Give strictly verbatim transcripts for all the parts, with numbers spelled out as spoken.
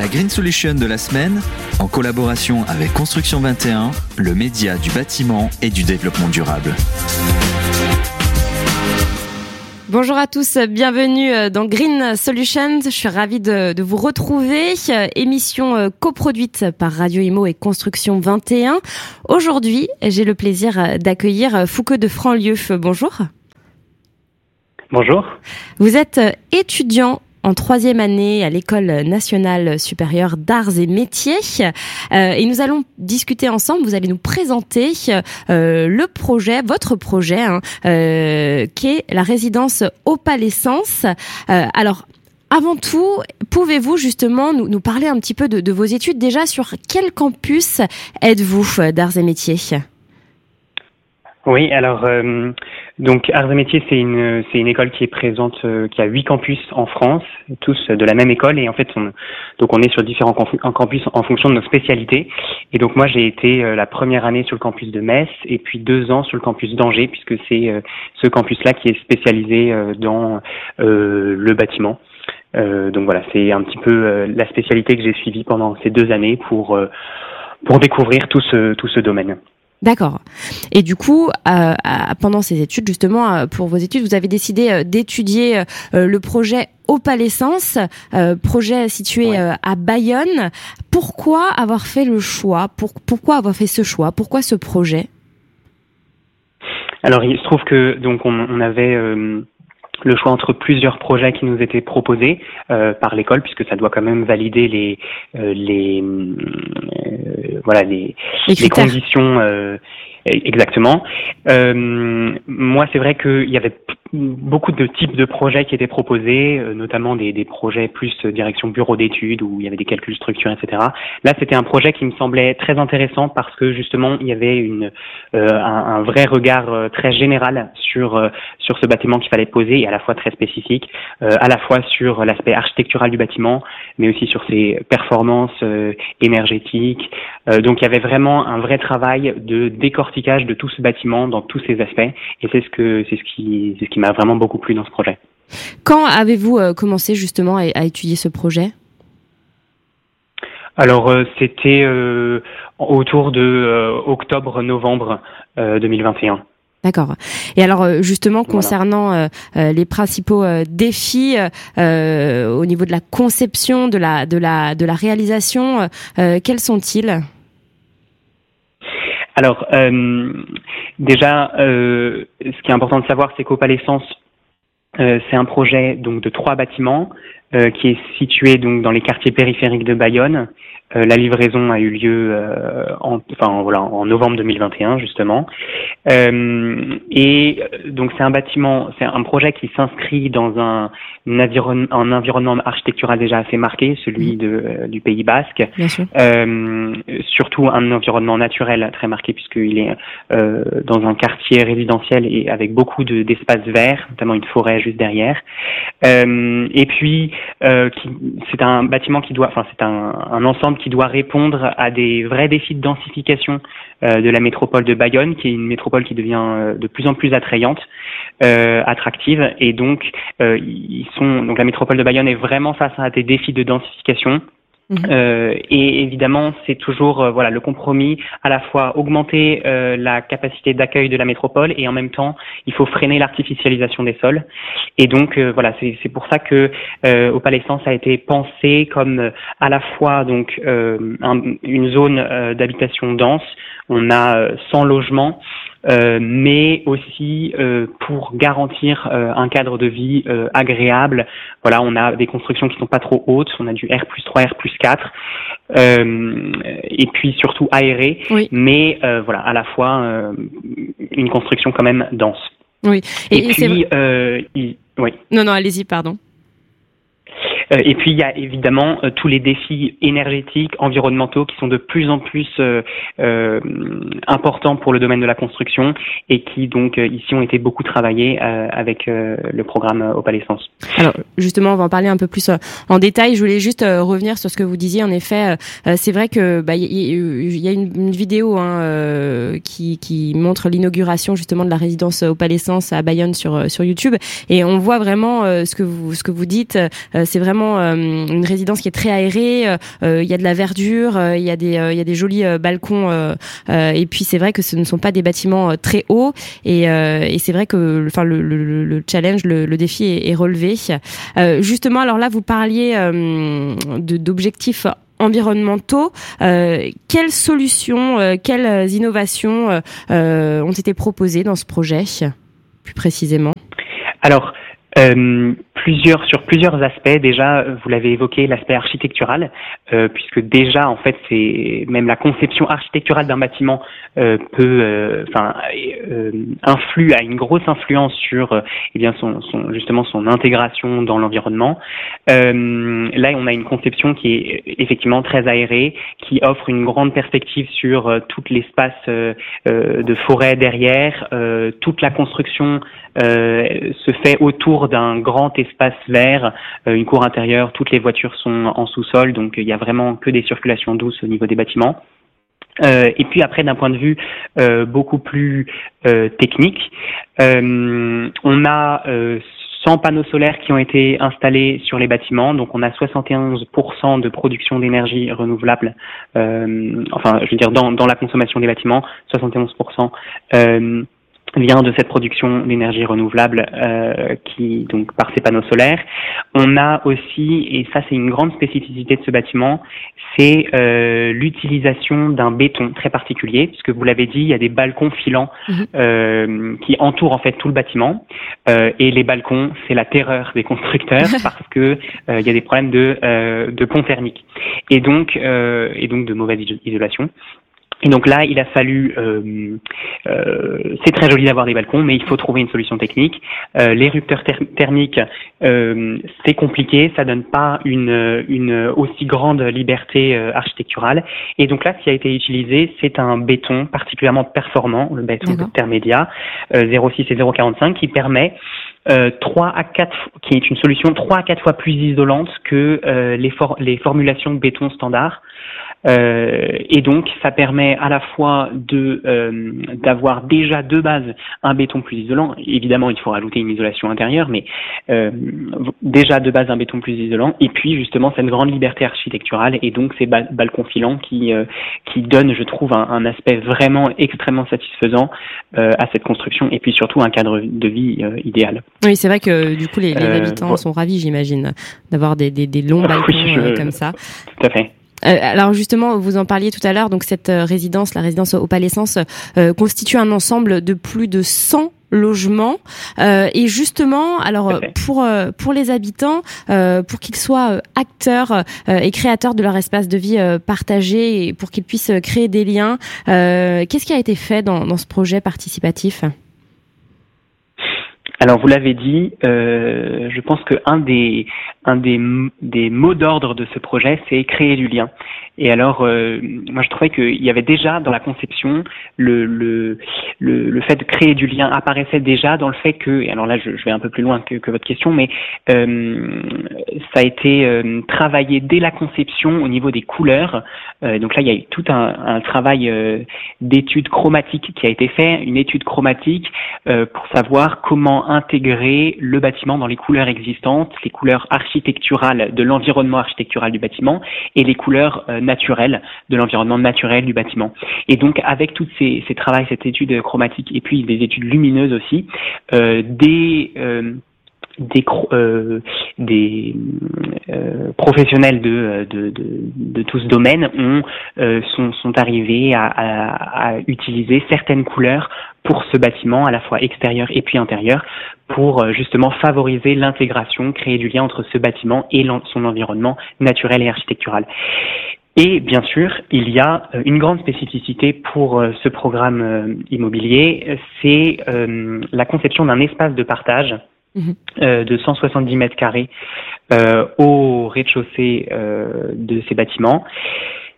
La Green Solution de la semaine, en collaboration avec Construction vingt et un, le média du bâtiment et du développement durable. Bonjour à tous, bienvenue dans Green Solutions. Je suis ravie de, de vous retrouver. Émission coproduite par Radio Imo et Construction vingt et un. Aujourd'hui, j'ai le plaisir d'accueillir Foucault de Franlieu. Bonjour. Bonjour. Vous êtes étudiant en troisième année à l'École nationale supérieure d'arts et métiers. Euh, et nous allons discuter ensemble, vous allez nous présenter euh, le projet, votre projet, hein, euh, qui est la résidence Opalescence. Euh, alors, avant tout, pouvez-vous justement nous, nous parler un petit peu de, de vos études? Déjà, sur quel campus êtes-vous d'arts et métiers? Oui, alors euh, donc Arts et Métiers, c'est une c'est une école qui est présente, euh, qui a huit campus en France, tous de la même école, et en fait on donc on est sur différents campus en fonction de nos spécialités. Et donc moi j'ai été euh, la première année sur le campus de Metz et puis deux ans sur le campus d'Angers, puisque c'est euh, ce campus-là qui est spécialisé euh, dans euh, le bâtiment. Euh, donc voilà, c'est un petit peu euh, la spécialité que j'ai suivie pendant ces deux années pour euh, pour découvrir tout ce tout ce domaine. D'accord. Et du coup, euh, pendant ces études, justement, pour vos études, vous avez décidé d'étudier euh, le projet Opalescence, euh, projet situé ouais. euh, à Bayonne. Pourquoi avoir fait le choix pour, Pourquoi avoir fait ce choix? Pourquoi ce projet? Alors, il se trouve que donc on, on avait euh, le choix entre plusieurs projets qui nous étaient proposés euh, par l'école, puisque ça doit quand même valider les euh, les euh, voilà les les, les conditions euh, exactement. Euh, moi, c'est vrai qu'il y avait beaucoup de types de projets qui étaient proposés, euh, notamment des, des projets plus euh, direction bureau d'études où il y avait des calculs structurés, et cetera. Là, c'était un projet qui me semblait très intéressant parce que justement, il y avait une euh, un, un vrai regard euh, très général sur euh, sur ce bâtiment qu'il fallait poser, et à la fois très spécifique, euh, à la fois sur l'aspect architectural du bâtiment, mais aussi sur ses performances euh, énergétiques. Euh, donc, il y avait vraiment un vrai travail de décortiquage de tout ce bâtiment dans tous ses aspects, et c'est ce que c'est ce qui c'est ce qui m'a vraiment beaucoup plu dans ce projet. Quand avez-vous euh, commencé justement à, à étudier ce projet? Alors euh, c'était euh, autour de euh, octobre-novembre euh, deux mille vingt et un. D'accord. Et alors justement concernant voilà. euh, les principaux euh, défis euh, au niveau de la conception, de la de la de la réalisation, euh, quels sont-ils? Alors euh, déjà, euh, ce qui est important de savoir, c'est qu'Opalescence, euh, c'est un projet donc de trois bâtiments euh, qui est situé donc dans les quartiers périphériques de Bayonne. Euh, la livraison a eu lieu euh, en, enfin voilà, en novembre deux mille vingt et un justement. Euh, et donc c'est un bâtiment, c'est un projet qui s'inscrit dans un, un, environ, un environnement architectural déjà assez marqué, celui de, euh, du Pays Basque. Bien sûr. Euh, surtout un environnement naturel très marqué puisqu'il est euh, dans un quartier résidentiel et avec beaucoup de, d'espaces verts, notamment une forêt juste derrière. Euh, et puis euh, qui, c'est un bâtiment qui doit, enfin c'est un, un ensemble qui doit répondre à des vrais défis de densification euh, de la métropole de Bayonne, qui est une métropole qui devient euh, de plus en plus attrayante, euh, attractive, et donc euh, ils sont donc la métropole de Bayonne est vraiment face à des défis de densification. Mmh. Euh, et évidemment, c'est toujours euh, voilà le compromis, à la fois augmenter euh, la capacité d'accueil de la métropole et en même temps, il faut freiner l'artificialisation des sols. Et donc euh, voilà, c'est c'est pour ça que euh, Opalescence a été pensé comme euh, à la fois donc euh, un, une zone euh, d'habitation dense. On a euh, cent logements. Euh, mais aussi euh, pour garantir euh, un cadre de vie euh, agréable. Voilà, on a des constructions qui sont pas trop hautes, on a du R plus trois, R plus quatre, euh, et puis surtout aéré, oui. mais euh, voilà, à la fois euh, une construction quand même dense. Oui. Et, et, et puis, euh, il... oui. Non, non, allez-y, pardon. Euh, et puis il y a évidemment euh, tous les défis énergétiques, environnementaux qui sont de plus en plus euh, euh, importants pour le domaine de la construction et qui donc euh, ici ont été beaucoup travaillés euh, avec euh, le programme Opalescence. Alors justement, on va en parler un peu plus euh, en détail. Je voulais juste euh, revenir sur ce que vous disiez. En effet, euh, c'est vrai que bah il y, y a une, une vidéo hein, euh, qui, qui montre l'inauguration justement de la résidence Opalescence à Bayonne sur sur YouTube et on voit vraiment euh, ce que vous ce que vous dites. Euh, c'est vraiment vraiment euh, une résidence qui est très aérée. Euh, il y a de la verdure, euh, il y a des, euh, il y a des jolis euh, balcons. Euh, euh, et puis c'est vrai que ce ne sont pas des bâtiments euh, très hauts. Et, euh, et c'est vrai que, enfin, le, le, le challenge, le, le défi est, est relevé. Euh, justement, alors là, vous parliez euh, de, d'objectifs environnementaux. Euh, quelles solutions, euh, quelles innovations euh, euh, ont été proposées dans ce projet, plus précisément? Alors, euh, plusieurs sur plusieurs aspects. Déjà, vous l'avez évoqué, l'aspect architectural, euh, puisque déjà, en fait, c'est même la conception architecturale d'un bâtiment euh, peut, enfin, euh, euh, influe, a une grosse influence sur, euh, eh bien, son, son, justement, son intégration dans l'environnement. Euh, là, on a une conception qui est effectivement très aérée, qui offre une grande perspective sur euh, tout l'espace euh, euh, de forêt derrière, euh, toute la construction euh, se fait autour d'un grand espace vert, euh, une cour intérieure, toutes les voitures sont en sous-sol, donc il y a vraiment que des circulations douces au niveau des bâtiments. Euh, et puis après, d'un point de vue euh, beaucoup plus euh, technique, euh, on a euh, cent panneaux solaires qui ont été installés sur les bâtiments, donc on a soixante et onze pour cent de production d'énergie renouvelable, euh, enfin je veux dire dans, dans la consommation des bâtiments, soixante et onze pour cent euh, vient de cette production d'énergie renouvelable euh, qui donc par ces panneaux solaires. On a aussi, et ça c'est une grande spécificité de ce bâtiment, c'est euh, l'utilisation d'un béton très particulier, puisque vous l'avez dit, il y a des balcons filants euh, qui entourent en fait tout le bâtiment, euh, et les balcons c'est la terreur des constructeurs parce que euh, il y a des problèmes de euh, de pont thermique et donc euh, et donc de mauvaise isolation. Et donc là, il a fallu, euh, euh, c'est très joli d'avoir des balcons, mais il faut trouver une solution technique. Euh, les rupteurs ther- thermiques, euh, c'est compliqué, ça donne pas une, une aussi grande liberté euh, architecturale. Et donc là, ce qui a été utilisé, c'est un béton particulièrement performant, le béton Termedia euh, zéro six et zéro quarante-cinq, qui permet Euh, trois à quatre, qui est une solution trois à quatre fois plus isolante que euh, les, for- les formulations de béton standard. Euh, et donc, ça permet à la fois de euh, d'avoir déjà de base un béton plus isolant. Évidemment, il faut rajouter une isolation intérieure, mais euh, déjà de base un béton plus isolant. Et puis, justement, cette grande liberté architecturale et donc ces ba- balcons filants qui euh, qui donnent, je trouve, un, un aspect vraiment extrêmement satisfaisant euh, à cette construction. Et puis surtout un cadre de vie euh, idéal. Oui, c'est vrai que du coup, les, les euh, habitants ouais. sont ravis, j'imagine, d'avoir des des, des longs balcons oui, je... euh, comme ça. Tout à fait. Euh, alors justement, vous en parliez tout à l'heure, donc cette euh, résidence, la résidence Opale Essence, euh, constitue un ensemble de plus de cent logements. Euh, et justement, alors pour euh, pour les habitants, euh, pour qu'ils soient euh, acteurs euh, et créateurs de leur espace de vie euh, partagé, et pour qu'ils puissent euh, créer des liens, euh, qu'est-ce qui a été fait dans, dans ce projet participatif ? Alors vous l'avez dit, euh, je pense que un des un des des mots d'ordre de ce projet, c'est créer du lien. Et alors, euh, moi je trouvais qu'il y avait déjà dans la conception le le le, le fait de créer du lien apparaissait déjà dans le fait que, et alors là je, je vais un peu plus loin que, que votre question, mais euh, ça a été euh, travaillé dès la conception au niveau des couleurs. Euh, donc là il y a eu tout un, un travail euh, d'étude chromatique qui a été fait, une étude chromatique euh, pour savoir comment intégrer le bâtiment dans les couleurs existantes, les couleurs architecturales de l'environnement architectural du bâtiment et les couleurs euh, naturelles de l'environnement naturel du bâtiment. Et donc avec toutes ces, ces travaux, cette étude chromatique et puis des études lumineuses aussi, euh, des euh, des euh, des euh, professionnels de, de de de tout ce domaine ont euh, sont sont arrivés à, à, à utiliser certaines couleurs pour ce bâtiment, à la fois extérieur et puis intérieur, pour euh, justement favoriser l'intégration, créer du lien entre ce bâtiment et son environnement naturel et architectural. Et bien sûr, il y a une grande spécificité pour euh, ce programme euh, immobilier, c'est euh, la conception d'un espace de partage Euh, de cent soixante-dix mètres carrés euh, au rez-de-chaussée euh, de ces bâtiments.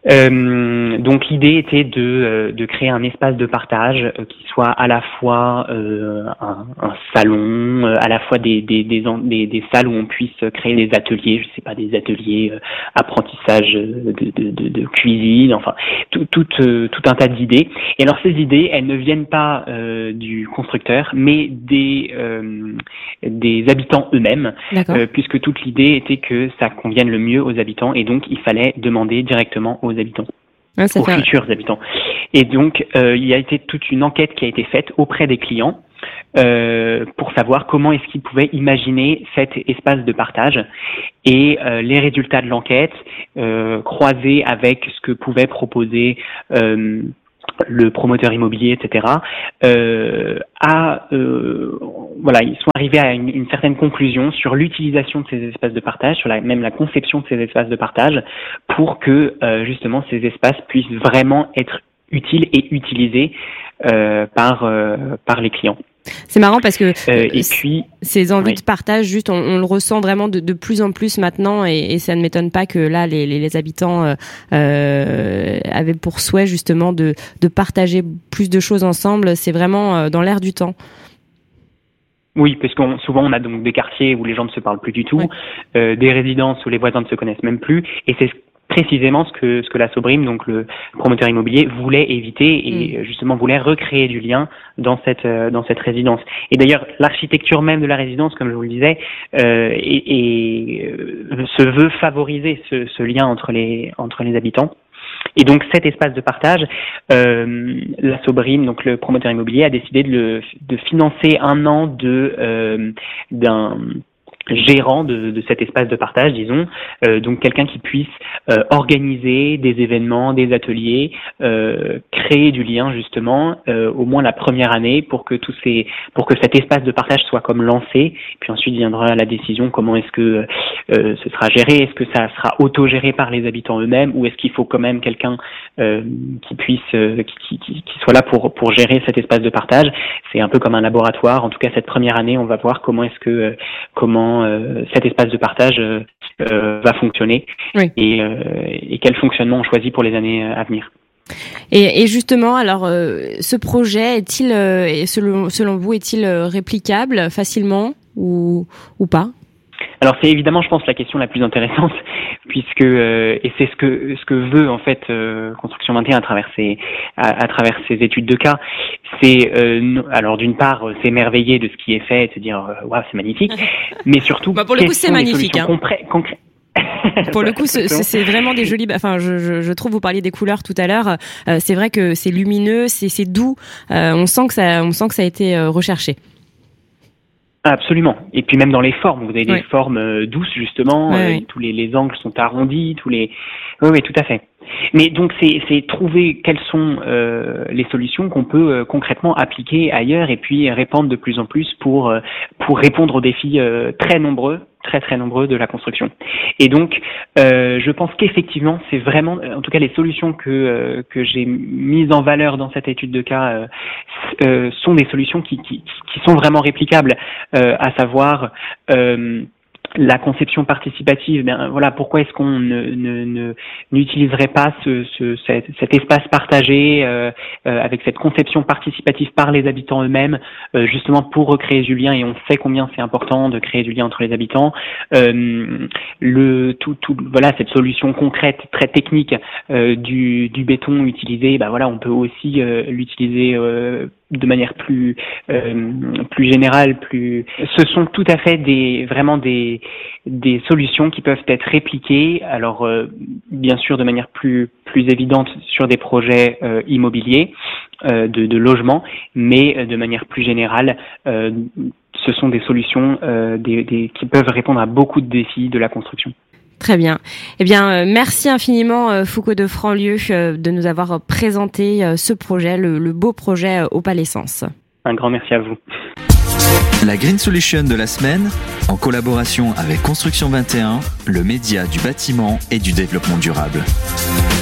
Euh, donc l'idée était de, euh, de créer un espace de partage euh, qui soit à la fois euh, un, un salon, euh, à la fois des, des, des, des, des salles où on puisse créer des ateliers, je sais pas, des ateliers euh, apprentissage de, de, de, de cuisine, enfin tout, tout, euh, tout un tas d'idées. Et alors ces idées, elles ne viennent pas euh, du constructeur, mais des, euh, des habitants eux-mêmes, euh, puisque toute l'idée était que ça convienne le mieux aux habitants et donc il fallait demander directement aux habitants, ouais, aux fait... futurs habitants. Et donc, euh, il y a été toute une enquête qui a été faite auprès des clients euh, pour savoir comment est-ce qu'ils pouvaient imaginer cet espace de partage. Et euh, les résultats de l'enquête, euh, croisés avec ce que pouvait proposer euh, le promoteur immobilier, et cetera, euh, a, euh, voilà, ils sont arrivés à une, une certaine conclusion sur l'utilisation de ces espaces de partage, sur la, même la conception de ces espaces de partage, pour que euh, justement ces espaces puissent vraiment être utiles et utilisés euh, par euh, par les clients. C'est marrant parce que euh, et puis, ces envies oui. de partage, juste, on, on le ressent vraiment de, de plus en plus maintenant, et, et ça ne m'étonne pas que là, les, les, les habitants euh, euh, avaient pour souhait justement de, de partager plus de choses ensemble. C'est vraiment euh, dans l'air du temps. Oui, parce qu'on souvent on a donc des quartiers où les gens ne se parlent plus du tout, ouais. euh, des résidences où les voisins ne se connaissent même plus, et c'est précisément ce que ce que la Sobrim, donc le promoteur immobilier, voulait éviter et mmh. justement voulait recréer du lien dans cette euh, dans cette résidence. Et d'ailleurs, l'architecture même de la résidence, comme je vous le disais, euh, et, et euh, se veut favoriser ce, ce lien entre les entre les habitants. Et donc cet espace de partage, euh, la Sobrim, donc le promoteur immobilier, a décidé de, le, de financer un an de euh, d'un gérant de, de cet espace de partage, disons, euh, donc quelqu'un qui puisse euh, organiser des événements, des ateliers, euh, créer du lien justement, euh, au moins la première année, pour que tous ces, pour que cet espace de partage soit comme lancé. Puis ensuite viendra la décision comment est-ce que euh, ce sera géré, est-ce que ça sera auto-géré par les habitants eux-mêmes, ou est-ce qu'il faut quand même quelqu'un euh, qui puisse, euh, qui, qui, qui soit là pour pour gérer cet espace de partage. C'est un peu comme un laboratoire. En tout cas, cette première année, on va voir comment est-ce que euh, comment Euh, cet espace de partage euh, euh, va fonctionner, oui. et, euh, et quel fonctionnement on choisit pour les années à venir. Et, et justement, alors, euh, ce projet est-il, euh, selon, selon vous, est-il réplicable facilement ou, ou pas ? Alors c'est évidemment, je pense, la question la plus intéressante, puisque euh, et c'est ce que ce que veut en fait euh, Construction vingt et un à travers ses à, à travers ses études de cas. C'est euh, alors d'une part euh, s'émerveiller de ce qui est fait et se dire waouh, wow, c'est magnifique, mais surtout bah pour le coup c'est magnifique. Hein. Concré- concré- Pour le coup, c'est, c'est vraiment des jolies. Enfin, je, je, je trouve, vous parliez des couleurs tout à l'heure. Euh, c'est vrai que c'est lumineux, c'est, c'est doux. Euh, on sent que ça, on sent que ça a été euh, recherché. Absolument. Et puis même dans les formes, vous avez des oui. formes euh, douces justement. Oui, euh, oui. Tous les, les angles sont arrondis, tous les. Oui, oui, tout à fait. Mais donc c'est, c'est trouver quelles sont euh, les solutions qu'on peut euh, concrètement appliquer ailleurs et puis répandre de plus en plus pour euh, pour répondre aux défis euh, très nombreux, très très nombreux de la construction. Et donc euh, je pense qu'effectivement c'est vraiment, en tout cas les solutions que euh, que j'ai mises en valeur dans cette étude de cas euh, euh, sont des solutions qui qui qui sont vraiment réplicables, euh, à savoir euh, la conception participative, ben voilà, pourquoi est-ce qu'on ne, ne, ne n'utiliserait pas ce, ce cet, cet espace partagé euh, euh, avec cette conception participative par les habitants eux-mêmes, euh, justement pour recréer du lien, et on sait combien c'est important de créer du lien entre les habitants. Euh, le tout tout voilà, cette solution concrète très technique euh, du du béton utilisé, ben voilà, on peut aussi euh, l'utiliser euh, de manière plus euh, plus générale, plus. Ce sont tout à fait des vraiment des des solutions qui peuvent être répliquées. Alors euh, bien sûr de manière plus plus évidente sur des projets euh, immobiliers euh, de de logement, mais de manière plus générale, euh, ce sont des solutions euh, des, des qui peuvent répondre à beaucoup de défis de la construction. Très bien. Eh bien, euh, merci infiniment euh, Foucault de Franlieu euh, de nous avoir présenté euh, ce projet, le, le beau projet euh, Opalescence. Un grand merci à vous. La Green Solution de la semaine, en collaboration avec Construction vingt et un, le média du bâtiment et du développement durable.